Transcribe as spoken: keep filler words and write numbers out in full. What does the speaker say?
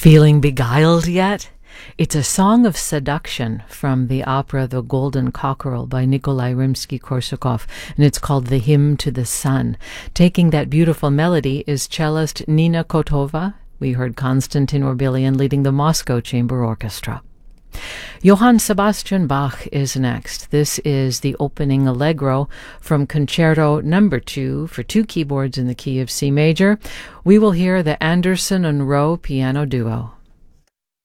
Feeling beguiled yet? It's a song of seduction from the opera The Golden Cockerel by Nikolai Rimsky-Korsakov, and it's called The Hymn to the Sun. Taking that beautiful melody is cellist Nina Kotova. We heard Konstantin Orbilian leading the Moscow Chamber Orchestra. Johann Sebastian Bach is next. This is the opening allegro from Concerto Number Two for two keyboards in the key of C major. We will hear the Anderson and Rowe piano duo.